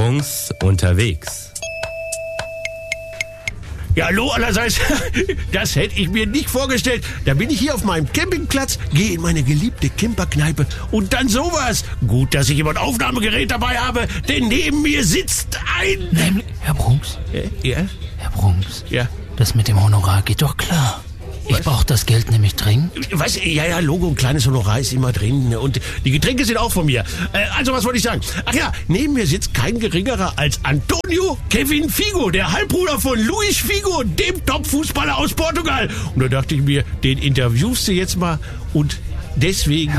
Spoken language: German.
Brunks unterwegs. Ja, hallo allerseits. Das hätte ich mir nicht vorgestellt. Da bin ich hier auf meinem Campingplatz, gehe in meine geliebte Camperkneipe und dann sowas. Gut, dass ich immer ein Aufnahmegerät dabei habe, denn neben mir sitzt ein... Nämlich, Herr Brunks. Ja? Herr Brunks. Ja. Das mit dem Honorar geht doch klar. Ich brauche das Geld nämlich dringend. Was? Ja, Logo, ein kleines Honorar ist immer drin. Und die Getränke sind auch von mir. Also, was wollte ich sagen? Ach ja, neben mir sitzt kein geringerer als Antonio Kevin Figo, der Halbbruder von Luis Figo, dem Top-Fußballer aus Portugal. Und da dachte ich mir, den interviewst du jetzt mal und deswegen...